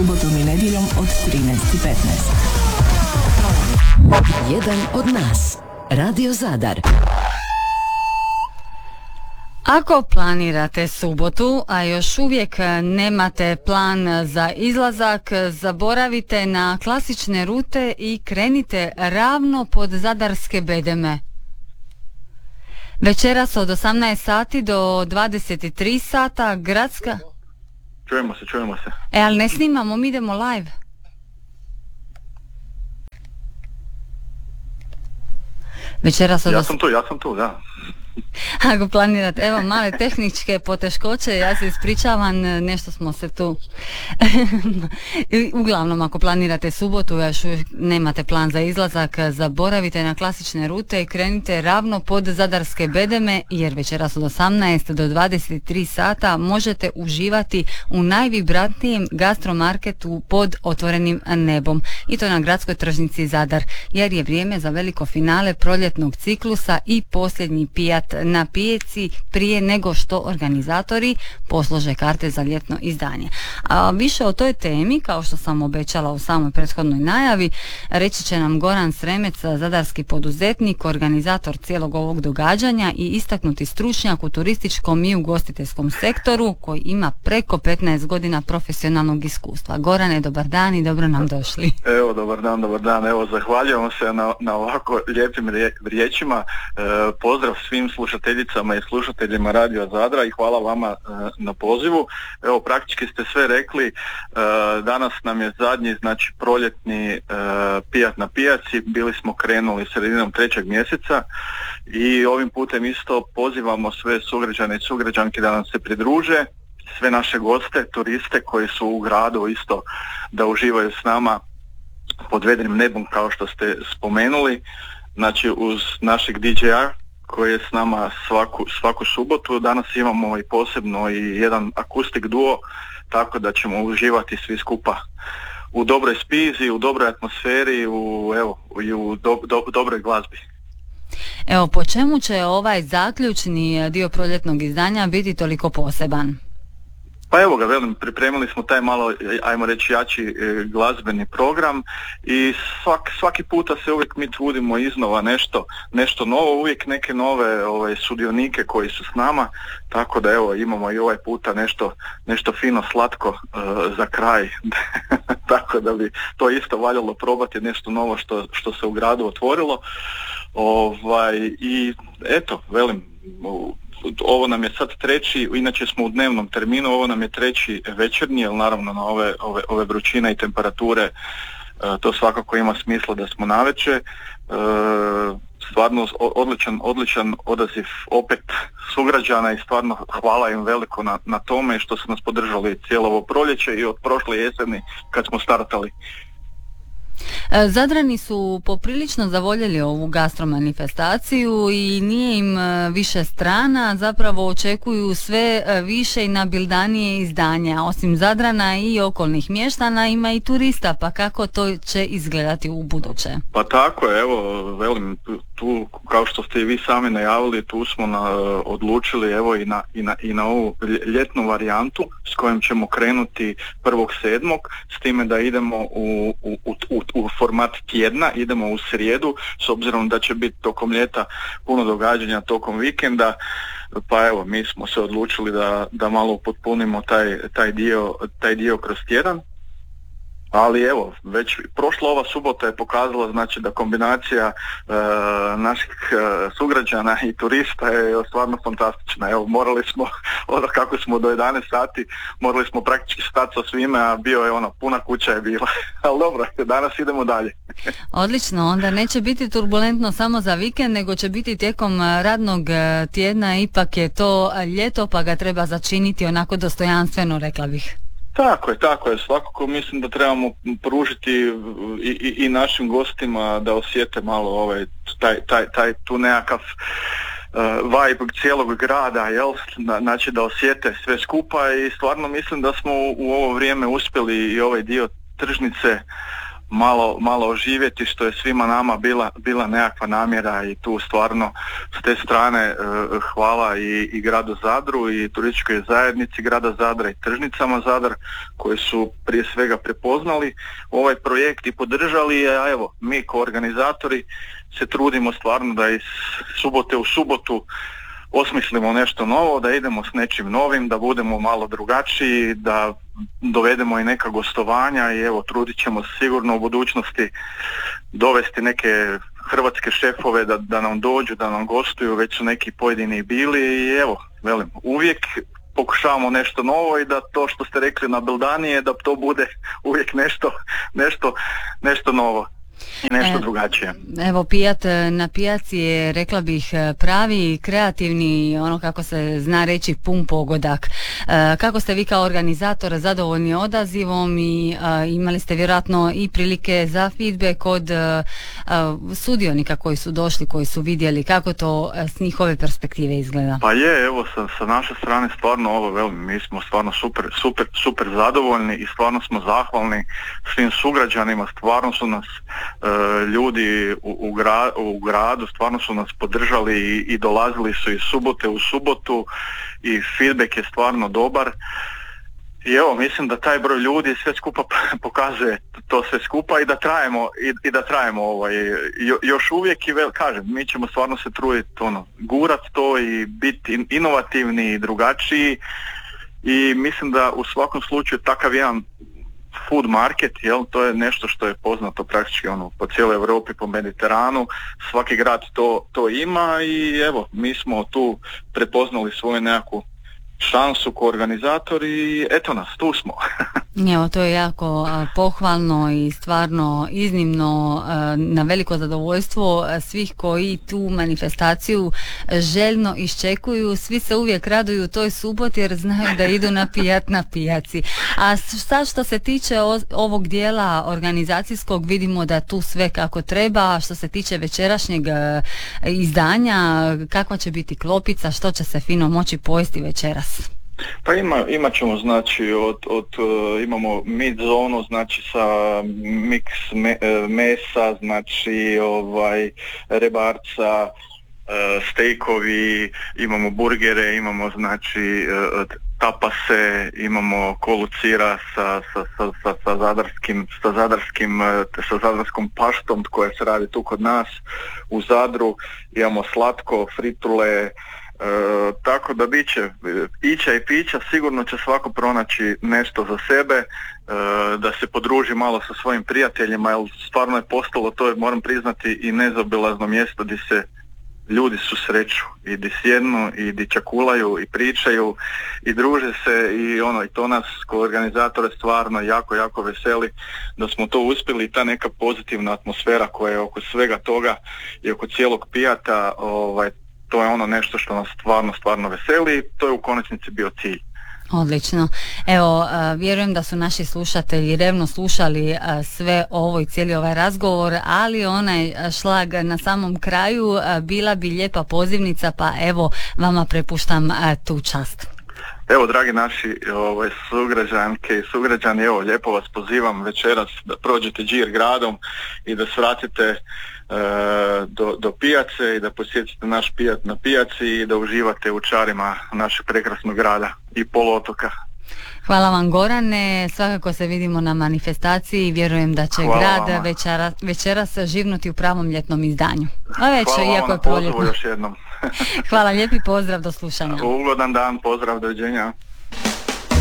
subotom i nedjeljom od 13:15. Jedan od nas. Radio Zadar. Ako planirate subotu, a još uvijek nemate plan za izlazak, zaboravite na klasične rute i krenite ravno pod zadarske bedeme. Večeras od 18 sati do 23 sata gradska... Čujemo se. Ali ne snimamo, mi idemo live. Večeras od... Ja sam tu, da. Ako planirate, evo male tehničke poteškoće, ja se ispričavam, nešto smo se tu uglavnom ako planirate subotu, još uvijek nemate plan za izlazak, zaboravite na klasične rute i krenite ravno pod zadarske bedeme, jer večeras od 18 do 23 sata možete uživati u najvibratnijem gastromarketu pod otvorenim nebom, i to na gradskoj tržnici Zadar, jer je vrijeme za veliko finale proljetnog ciklusa i posljednji pijat na pijaci prije nego što organizatori poslože karte za ljetno izdanje. A više o toj temi, kao što sam obećala u samoj prethodnoj najavi, reći će nam Goran Sremec, zadarski poduzetnik, organizator cijelog ovog događanja i istaknuti stručnjak u turističkom i ugostiteljskom sektoru koji ima preko 15 godina profesionalnog iskustva. Gorane, dobar dan i dobro nam došli. Evo, dobar dan. Evo, zahvaljujemo se na ovako lijepim riječima. Pozdrav svim slušateljicama i slušateljima Radio Zadra i hvala vama na pozivu. Evo, praktički ste sve rekli. Danas nam je zadnji, znači proljetni pijat na pijaci. Bili smo krenuli sredinom 3. mjeseca i ovim putem isto pozivamo sve sugrađane i sugrađanke da nam se pridruže, sve naše goste, turiste koji su u gradu isto da uživaju s nama pod vedrim nebom kao što ste spomenuli. Znači uz našeg DJ-a koji je s nama svaku subotu. Danas imamo i posebno i jedan akustik duo, tako da ćemo uživati svi skupa u dobroj spizi, u dobroj atmosferi, i u dobroj glazbi. Evo, po čemu će ovaj zaključni dio proljetnog izdanja biti toliko poseban? Pa evo ga, velim, pripremili smo taj malo, ajmo reći, jači glazbeni program i svaki puta se uvijek mi trudimo iznova nešto novo, uvijek neke nove sudionike koji su s nama, tako da evo imamo i ovaj puta nešto fino slatko za kraj, tako da bi to isto valjalo probati, nešto novo što se u gradu otvorilo. I eto, velim, ovo nam je sad treći, inače smo u dnevnom terminu, ovo nam je treći večernji, jer naravno na ove vrućine i temperature to svakako ima smisla da smo navečer. Stvarno odličan odaziv opet sugrađana i stvarno hvala im veliko na tome što su nas podržali cijelo ovo proljeće i od prošle jeseni kad smo startali. Zadrani su poprilično zavoljeli ovu gastromanifestaciju i nije im više strana, zapravo očekuju sve više i nabildanije izdanja. Osim Zadrana i okolnih mještana ima i turista, pa kako to će izgledati u buduće? Pa tako je, evo, velim, tu kao što ste i vi sami najavili, tu smo odlučili evo i na ovu ljetnu varijantu s kojom ćemo krenuti 1.7. s time da idemo u format tjedna, idemo u srijedu, s obzirom da će biti tokom ljeta puno događanja tokom vikenda, pa evo mi smo se odlučili da malo upotpunimo taj dio kroz tjedan. Ali evo, već prošla ova subota je pokazala, znači, da kombinacija naših sugrađana i turista je stvarno fantastična. Evo, morali smo, kako smo do 11 sati, morali smo praktički stati sa svime, a bio je puna kuća je bila. Ali dobro, danas idemo dalje. Odlično, onda neće biti turbulentno samo za vikend, nego će biti tijekom radnog tjedna, ipak je to ljeto pa ga treba začiniti onako dostojanstveno, rekla bih. Tako je. Svakako mislim da trebamo pružiti i našim gostima da osjete malo taj tu nekakav vibe cijelog grada, jel? Znači da osjete sve skupa i stvarno mislim da smo u ovo vrijeme uspjeli i ovaj dio tržnice malo oživjeti, što je svima nama bila nekakva namjera, i tu stvarno s te strane hvala i gradu Zadru i turističkoj zajednici grada Zadra i tržnicama Zadar, koji su prije svega prepoznali ovaj projekt i podržali, a evo mi kao organizatori se trudimo stvarno da iz subote u subotu osmislimo nešto novo, da idemo s nečim novim, da budemo malo drugačiji, da dovedemo i neka gostovanja, i evo trudit ćemo sigurno u budućnosti dovesti neke hrvatske šefove da nam dođu, da nam gostuju, već su neki pojedini bili, i evo, velim, uvijek pokušavamo nešto novo, i da to što ste rekli na Beldanije, da to bude uvijek nešto novo i nešto drugačije. Evo, pijat na pijaci je, rekla bih, pravi, kreativni, ono kako se zna reći, pun pogodak. Kako ste vi kao organizator zadovoljni odazivom i imali ste vjerojatno i prilike za feedback od sudionika koji su došli, koji su vidjeli kako to s njihove perspektive izgleda? Pa je, evo sa naše strane stvarno ovo, mi smo stvarno super zadovoljni i stvarno smo zahvalni svim sugrađanima, stvarno su nas ljudi u gradu stvarno su nas podržali i dolazili su iz subote u subotu, i feedback je stvarno dobar, i evo mislim da taj broj ljudi sve skupa pokazuje to sve skupa, i da trajemo još uvijek, i kažem, mi ćemo stvarno se truditi gurat to i biti inovativni i drugačiji, i mislim da u svakom slučaju takav jedan food market, to je nešto što je poznato praktički po cijeloj Europi, po Mediteranu, svaki grad to ima, i evo mi smo tu prepoznali svoju nekakvu šansu kao organizatori, i eto nas, tu smo. Evo, to je jako pohvalno i stvarno iznimno na veliko zadovoljstvo svih koji tu manifestaciju željno iščekuju. Svi se uvijek raduju toj suboti jer znaju da idu na pijat na pijaci. A sad što se tiče ovog dijela organizacijskog, vidimo da tu sve kako treba. Što se tiče večerašnjeg izdanja, kakva će biti klopica, što će se fino moći pojesti večeras? Pa imat ćemo, znači imamo mid zonu, znači sa miks mesa, znači rebarca, stejkovi, imamo burgere, imamo znači tapase, imamo kolu sira sa zadarskom paštom koja se radi tu kod nas u Zadru, imamo slatko, fritule, tako da bit će ića i pića, sigurno će svako pronaći nešto za sebe, da se podruži malo sa svojim prijateljima, jer stvarno je postalo, to je, moram priznati, i nezaobilazno mjesto gdje se ljudi susreću i gdje sjednu i gdje čakulaju i pričaju i druže se, i to nas kao organizatore stvarno jako veseli da smo to uspjeli, i ta neka pozitivna atmosfera koja je oko svega toga i oko cijelog pijata, to je ono nešto što nas stvarno veseli, i to je u konačnici bio cilj. Odlično. Evo, vjerujem da su naši slušatelji revno slušali sve ovo i cijeli ovaj razgovor, ali onaj šlag na samom kraju bila bi lijepa pozivnica, pa evo vama prepuštam tu čast. Evo, dragi naši sugrađanke i sugrađani, evo lijepo vas pozivam večeras da prođete đir gradom i da svratite do pijace i da posjetite naš pijat na pijaci i da uživate u čarima našeg prekrasnog grada i poluotoka. Hvala vam, Gorane, svakako se vidimo na manifestaciji i vjerujem da će grad večeras živnuti u pravom ljetnom izdanju. Hvala vam na pozivu još jednom. Hvala, lijepi pozdrav, do slušanja. Ugodan dan, pozdrav, doviđenja.